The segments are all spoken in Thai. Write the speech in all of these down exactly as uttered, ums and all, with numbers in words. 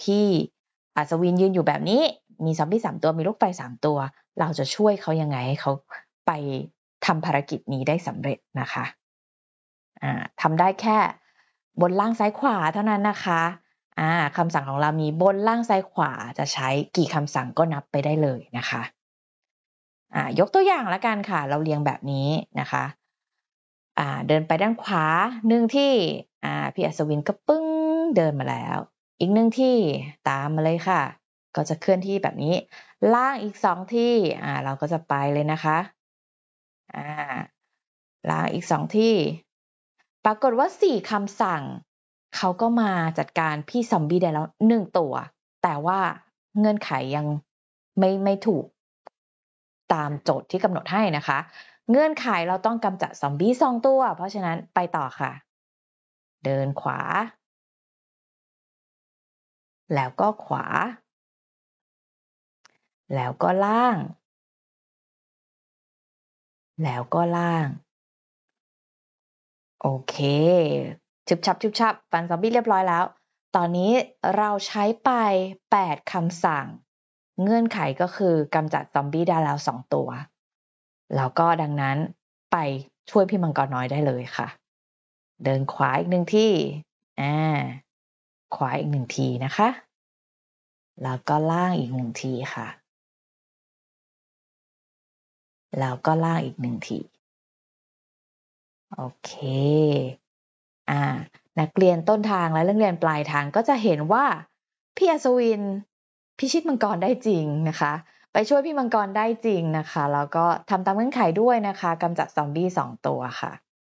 ที่อัศวินยืนอยู่แบบนี้มีซอมบี้สามตัวมีลูกไฟสามตัวเราจะช่วยเขายังไงให้เขาไปทำภารกิจนี้ได้สำเร็จนะคะอ่าทำได้แค่บนล่างซ้ายขวาเท่านั้นนะคะอ่าคำสั่งของเรามีบนล่างซ้ายขวาจะใช้กี่คำสั่งก็นับไปได้เลยนะคะอ่ายกตัวอย่างละกันค่ะเราเรียงแบบนี้นะคะอ่าเดินไปด้านขวาหนึ่งที่อ่าพี่อัศวินก็ปึ้งเดินมาแล้วอีกหนึ่งที่ตามมาเลยค่ะก็จะเคลื่อนที่แบบนี้ล่างอีกสองที่อ่าเราก็จะไปเลยนะคะอ่าล่างอีกสองที่ปรากฏว่าสี่คำสั่งเขาก็มาจัดการพี่ซอมบี้ได้แล้วหนึ่งตัวแต่ว่าเงื่อนไขยังไม่ไม่ถูกตามโจทย์ที่กำหนดให้นะคะเงื่อนไขเราต้องกำจัดซอมบี้สองตัวเพราะฉะนั้นไปต่อค่ะเดินขวาแล้วก็ขวาแล้วก็ล่างแล้วก็ล่างโอเคชุบชับชุบชับฟันซอมบี้เรียบร้อยแล้วตอนนี้เราใช้ไปแปดคำสั่งเงื่อนไขก็คือกำจัดซอมบี้ได้แล้วสองตัวแล้วก็ดังนั้นไปช่วยพี่มังกรน้อยได้เลยค่ะเดินขวาอีกหนึ่งที่อ่าขวาอีกหนึ่งทีนะคะแล้วก็ล่างอีกหนึ่งทีค่ะแล้วก็ล่างอีกหนึ่งทีโอเคอ่านักเรียนต้นทางและนักเรียนปลายทางก็จะเห็นว่าพี่อัศวินพิชิตมังกรได้จริงนะคะไปช่วยพี่มังกรได้จริงนะคะแล้วก็ทำตามเงื่อนไขด้วยนะคะกำจัดซอมบี้สองตัวค่ะ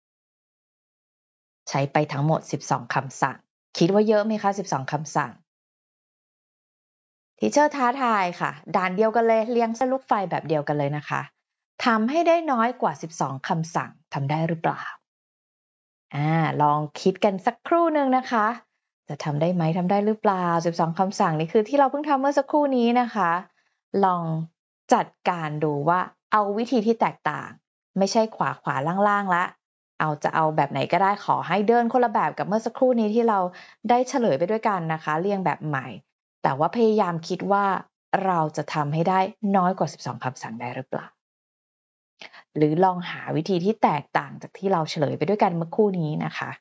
ใช้ไปทั้งหมดสิบสองคำสั่งคิดว่าเยอะไหมคะสิบสองคำสั่งทีเชอร์ท้าทายค่ะด่านเดียวกันเลยเรียงเส้นลูกไฟแบบเดียวกันเลยนะคะทำให้ได้น้อยกว่าสิบสองคำสั่งทำได้หรือเปล่าอ่าลองคิดกันสักครู่หนึ่งนะคะจะทำได้ไหมทำได้หรือเปล่าสิบสองคำสั่งนี่คือที่เราเพิ่งทำเมื่อสักครู่นี้นะคะลองจัดการดูว่าเอาวิธีที่แตกต่างไม่ใช่ขวาขวาล่างๆละเอาจะเอาแบบไหนก็ได้ขอให้เดินคนละแบบกับเมื่อสักครู่นี้ที่เราได้เฉลยไปด้วยกันนะคะเรียงแบบใหม่แต่ว่าพยายามคิดว่าเราจะทำให้ได้น้อยกว่าสิบสองคำสั่งได้หรือเปล่าหรือลองหาวิธีที่แตกต่างจากที่เราเฉลยไปด้วยกันเมื่อครู่นี้นะคะ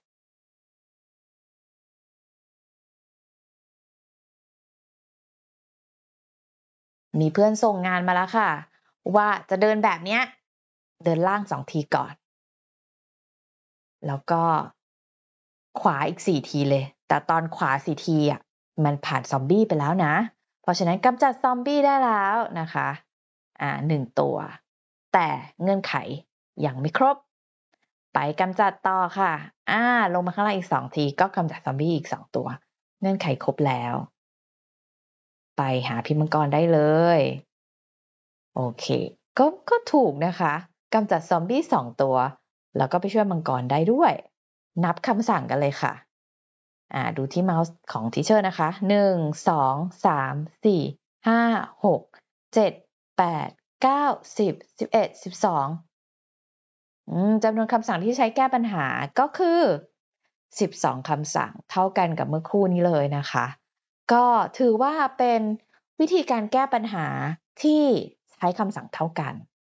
มีเพื่อนส่งงานมาแล้วค่ะว่าจะเดินแบบเนี้ยเดินล่างสองทีก่อนแล้วก็ขวาอีกสี่ทีเลยแต่ตอนขวาสี่ทีอ่ะมันผ่านซอมบี้ไปแล้วนะเพราะฉะนั้นกำจัดซอมบี้ได้แล้วนะคะอ่าหนึ่งตัวแต่เงื่อนไขยังไม่ครบไปกำจัดต่อค่ะอ่าลงมาข้างล่างอีกสองทีก็กำจัดซอมบี้อีกสองตัวเงื่อนไขครบแล้วไปหาพี่มังกรได้เลยโอเคก็ก็ถูกนะคะกำจัดซอมบี้สองตัวแล้วก็ไปช่วยมังกรได้ด้วยนับคำสั่งกันเลยค่ะอ่าดูที่เมาส์ของทีเชอร์นะคะหนึ่ง สอง สาม สี่ ห้า หก เจ็ด แปด เก้า สิบ สิบเอ็ด สิบสองอืมจำนวนคำสั่งที่ใช้แก้ปัญหาก็คือสิบสองคำสั่งเท่ากันกับเมื่อครู่นี้เลยนะคะก็ถือว่าเป็นวิธีการแก้ปัญหาที่ใช้คำสั่งเท่ากัน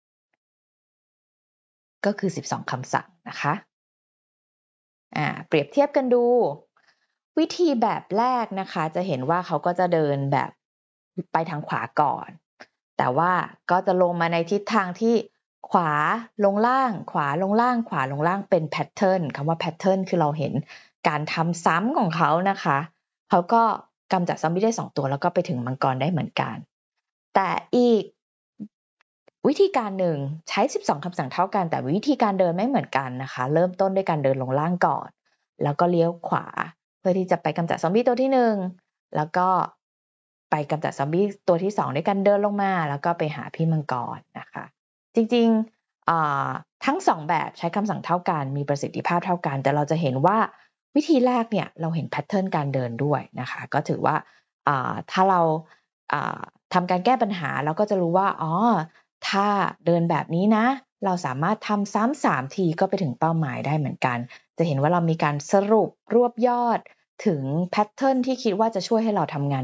ก็คือสิบสองคำสั่งนะคะอ่าเปรียบเทียบกันดูวิธีแบบแรกนะคะจะเห็นว่าเขาก็จะเดินแบบไปทางขวาก่อนแต่ว่าก็จะลงมาในทิศทางที่ขวาลงล่างขวาลงล่างขวาลงล่างเป็นแพทเทิร์นคำว่าแพทเทิร์นคือเราเห็นการทำซ้ำของเขานะคะเขาก็กำจัดซอมบี้ได้สองตัวแล้วก็ไปถึงมังกรได้เหมือนกันแต่อีกวิธีการหนึ่งใช้สิบสองคำสั่งเท่ากันแต่วิธีการเดินไม่เหมือนกันนะคะเริ่มต้นด้วยการเดินลงล่างก่อนแล้วก็เลี้ยวขวาเพื่อที่จะไปกำจัดซอมบี้ตัวที่หนึ่งแล้วก็ไปกำจัดซอมบี้ตัวที่สองด้วยการเดินลงมาแล้วก็ไปหาพี่มังกรนะคะจริงๆทั้งสองแบบใช้คำสั่งเท่ากันมีประสิทธิภาพเท่ากันแต่เราจะเห็นว่าวิธีแรกเนี่ยเราเห็นแพทเทิร์นการเดินด้วยนะคะก็ถือว่าถ้าเราทำการแก้ปัญหาเราก็จะรู้ว่าอ๋อถ้าเดินแบบนี้นะเราสามารถทำซ้ำสามทีก็ไปถึงเป้าหมายได้เหมือนกันจะเห็นว่าเรามีการสรุปรวบยอดถึงแพทเทิร์นที่คิดว่าจะช่วยให้เราทำงาน